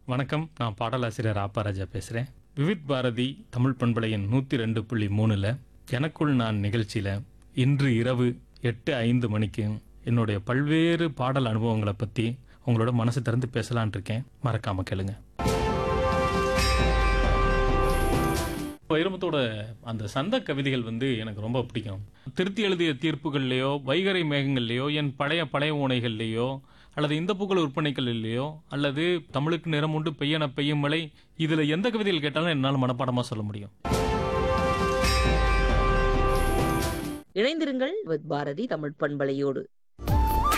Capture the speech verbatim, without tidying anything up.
வணக்கம். நான் பாடலாசிரியர் ஆப்பாராஜா பேசுகிறேன். விவித் பாரதி தமிழ் பண்பலையின் நூற்றி ரெண்டு புள்ளி மூணில் எனக்குள் நான் நிகழ்ச்சியில் இன்று இரவு எட்டு ஐந்து மணிக்கு என்னுடைய பல்வேறு பாடல் அனுபவங்களை பற்றி உங்களோட மனசு திறந்து பேசலான் இருக்கேன். மறக்காம கேளுங்க. வைரமுத்தோட அந்த சந்த கவிதைகள் வந்து எனக்கு ரொம்ப பிடிக்கும். திருத்தி எழுதிய தீர்ப்புகள்லையோ வைகறை மேகங்கள்லையோ என் பழைய பழைய ஓனைகள்லையோ அல்லது இந்த புகழ் விற்பனைகள்லையோ அல்லது தமிழுக்கு நிறம் உண்டு பெய்யன பெய்யும் மழை, இதுல எந்த கவிதைகள் கேட்டாலும் என்னால் மனப்பாடமா சொல்ல முடியும். இணைந்திருங்கள் வித் பாரதி தமிழ் பண்பலையோடு.